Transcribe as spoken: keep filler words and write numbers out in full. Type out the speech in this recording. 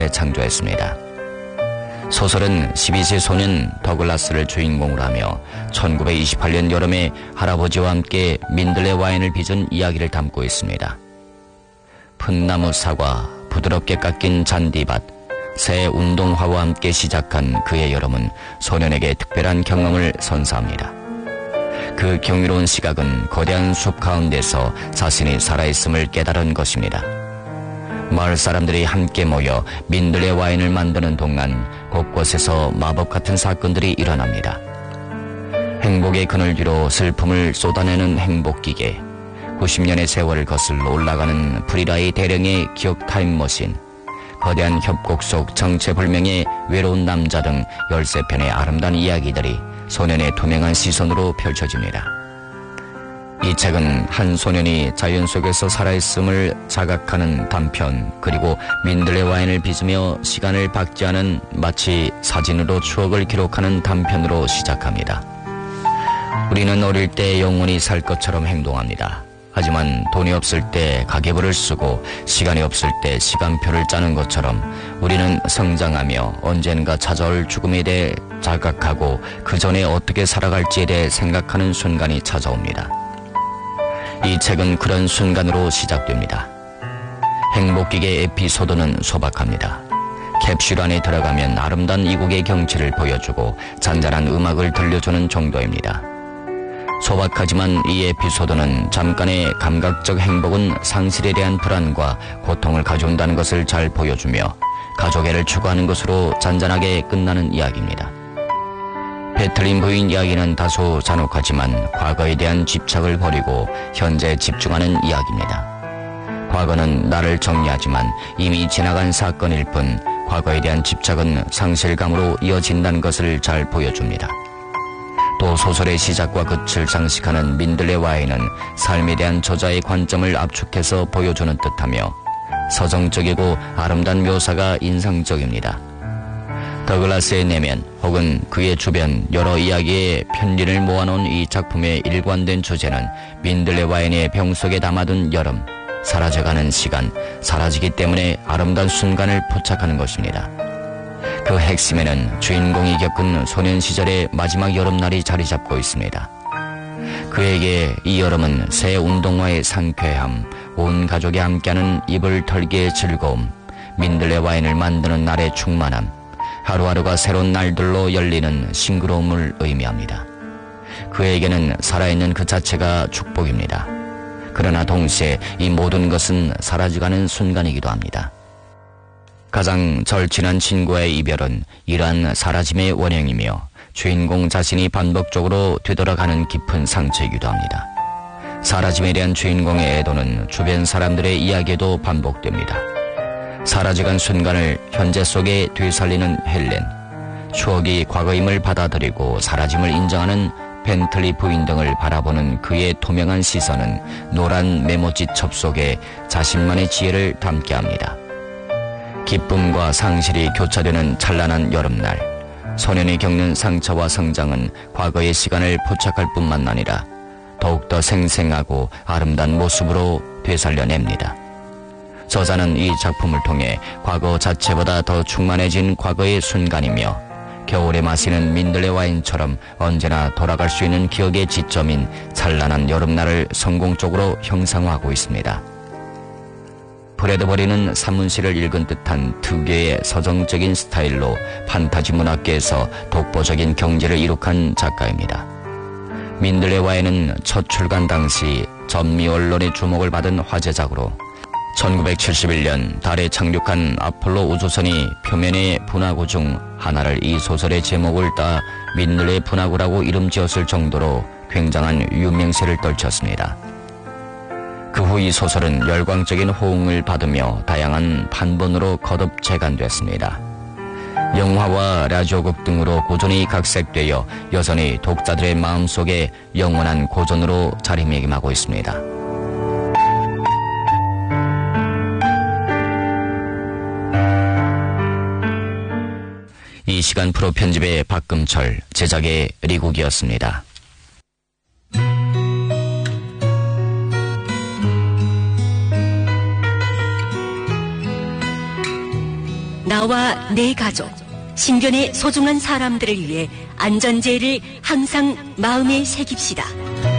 창조했습니다. 소설은 십이 세 소년 더글라스를 주인공으로 하며 천구백이십팔 년 여름에 할아버지와 함께 민들레 와인을 빚은 이야기를 담고 있습니다. 풋나무 사과, 부드럽게 깎인 잔디밭, 새 운동화와 함께 시작한 그의 여름은 소년에게 특별한 경험을 선사합니다. 그 경이로운 시각은 거대한 숲 가운데서 자신이 살아있음을 깨달은 것입니다. 마을 사람들이 함께 모여 민들레 와인을 만드는 동안 곳곳에서 마법 같은 사건들이 일어납니다. 행복의 그늘 뒤로 슬픔을 쏟아내는 행복기계, 구십 년의 세월을 거슬러 올라가는 프리라이 대령의 기억 타임머신, 거대한 협곡 속 정체불명의 외로운 남자 등 열세 편의 아름다운 이야기들이 소년의 투명한 시선으로 펼쳐집니다. 이 책은 한 소년이 자연 속에서 살아있음을 자각하는 단편, 그리고 민들레 와인을 빚으며 시간을 박제하는 마치 사진으로 추억을 기록하는 단편으로 시작합니다. 우리는 어릴 때 영원히 살 것처럼 행동합니다. 하지만 돈이 없을 때 가계부를 쓰고 시간이 없을 때 시간표를 짜는 것처럼 우리는 성장하며 언젠가 찾아올 죽음에 대해 자각하고 그 전에 어떻게 살아갈지에 대해 생각하는 순간이 찾아옵니다. 이 책은 그런 순간으로 시작됩니다. 행복기계 에피소드는 소박합니다. 캡슐 안에 들어가면 아름다운 이국의 경치를 보여주고 잔잔한 음악을 들려주는 정도입니다. 소박하지만 이 에피소드는 잠깐의 감각적 행복은 상실에 대한 불안과 고통을 가져온다는 것을 잘 보여주며 가족애를 추구하는 것으로 잔잔하게 끝나는 이야기입니다. 베틀린 부인 이야기는 다소 잔혹하지만 과거에 대한 집착을 버리고 현재에 집중하는 이야기입니다. 과거는 나를 정리하지만 이미 지나간 사건일 뿐 과거에 대한 집착은 상실감으로 이어진다는 것을 잘 보여줍니다. 또 소설의 시작과 끝을 장식하는 민들레 와인은 삶에 대한 저자의 관점을 압축해서 보여주는 듯하며 서정적이고 아름다운 묘사가 인상적입니다. 더글라스의 내면 혹은 그의 주변 여러 이야기의 편리를 모아놓은 이 작품의 일관된 주제는 민들레 와인의 병 속에 담아둔 여름, 사라져가는 시간, 사라지기 때문에 아름다운 순간을 포착하는 것입니다. 그 핵심에는 주인공이 겪은 소년 시절의 마지막 여름날이 자리 잡고 있습니다. 그에게 이 여름은 새 운동화의 상쾌함, 온 가족이 함께하는 입을 털기의 즐거움, 민들레 와인을 만드는 날의 충만함, 하루하루가 새로운 날들로 열리는 싱그러움을 의미합니다. 그에게는 살아있는 그 자체가 축복입니다. 그러나 동시에 이 모든 것은 사라져가는 순간이기도 합니다. 가장 절친한 친구의 이별은 이러한 사라짐의 원형이며 주인공 자신이 반복적으로 되돌아가는 깊은 상처이기도 합니다. 사라짐에 대한 주인공의 애도는 주변 사람들의 이야기에도 반복됩니다. 사라져간 순간을 현재 속에 되살리는 헬렌, 추억이 과거임을 받아들이고 사라짐을 인정하는 벤틀리 부인 등을 바라보는 그의 투명한 시선은 노란 메모지 첩 속에 자신만의 지혜를 담게 합니다. 기쁨과 상실이 교차되는 찬란한 여름날, 소년이 겪는 상처와 성장은 과거의 시간을 포착할 뿐만 아니라 더욱더 생생하고 아름다운 모습으로 되살려냅니다. 저자는 이 작품을 통해 과거 자체보다 더 충만해진 과거의 순간이며 겨울에 마시는 민들레 와인처럼 언제나 돌아갈 수 있는 기억의 지점인 찬란한 여름날을 성공적으로 형상화하고 있습니다. 브래드버리는 산문시를 읽은 듯한 특유의 서정적인 스타일로 판타지 문학계에서 독보적인 경지를 이룩한 작가입니다. 민들레 와인은 첫 출간 당시 전미 언론의 주목을 받은 화제작으로 천구백칠십일 년 달에 착륙한 아폴로 우주선이 표면의 분화구 중 하나를 이 소설의 제목을 따 민들레 분화구라고 이름 지었을 정도로 굉장한 유명세를 떨쳤습니다. 그 후 이 소설은 열광적인 호응을 받으며 다양한 판본으로 거듭 재간됐습니다. 영화와 라디오극 등으로 고전이 각색되어 여전히 독자들의 마음속에 영원한 고전으로 자리매김하고 있습니다. 이 시간 프로 편집의 박금철, 제작의 리국이었습니다. 나와 내 가족, 신변의 소중한 사람들을 위해 안전제를 항상 마음에 새깁시다.